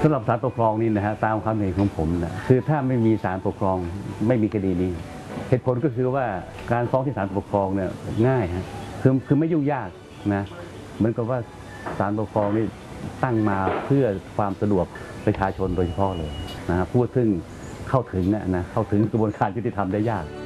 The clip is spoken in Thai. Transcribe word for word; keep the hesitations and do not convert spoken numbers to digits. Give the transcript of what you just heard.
สำหรับศาลปกครองนี่นะฮะตามความเห็นของผมนะคือถ้าไม่มีศาลปกครองไม่มีคดีนี้เหตุผลก็คือว่าการฟ้องที่ศาลปกครองเนี่ยง่ายฮะคือคือไม่ยุ่งยากนะเหมือนกับว่าศาลปกครองนี่ตั้งมาเพื่อความสะดวกประชาชนโดยเฉพาะเลยนะพูดถึงเข้าถึงนะเข้าถึงกระบวนการยุติธรรมได้ยาก